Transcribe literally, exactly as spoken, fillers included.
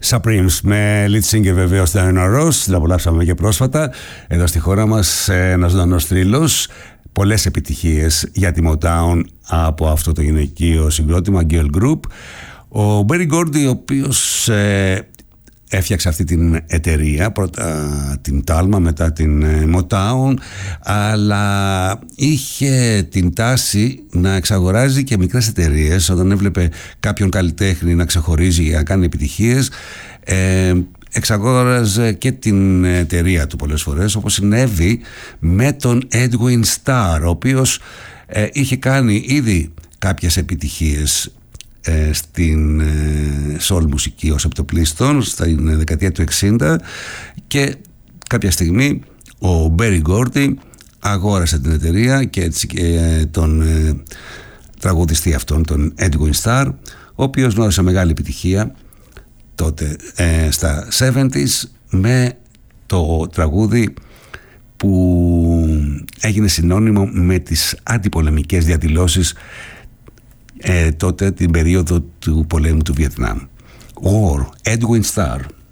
Supremes με lead singer βεβαίως Diana Ross, την απολαύσαμε και πρόσφατα εδώ στη χώρα μας, ένας ζωντανός θρύλος, πολλές επιτυχίες για τη Motown από αυτό το γυναικείο συγκρότημα Girl Group. Ο Berry Gordy, ο οποίος ε, έφτιαξε αυτή την εταιρεία, πρώτα την Talma, μετά την Motown, αλλά είχε την τάση να εξαγοράζει και μικρές εταιρείες όταν έβλεπε κάποιον καλλιτέχνη να ξεχωρίζει για να κάνει επιτυχίες. ε, εξαγόραζε και την εταιρεία του πολλές φορές, όπως συνέβη με τον Edwin Starr, ο οποίος ε, είχε κάνει ήδη κάποιες επιτυχίες στην soul μουσική ως επιτοπλίστων στην δεκαετία του εξήντα, και κάποια στιγμή ο Berry Gordy αγόρασε την εταιρεία και έτσι και τον ε, τραγουδιστή αυτόν, τον Edwin Starr, ο οποίος γνώρισε μεγάλη επιτυχία τότε ε, στα εβδομήντα με το τραγούδι που έγινε συνώνυμο με τις αντιπολεμικές διαδηλώσεις Ε, τότε την περίοδο του πολέμου του Βιετνάμ. Or Edwin Starr.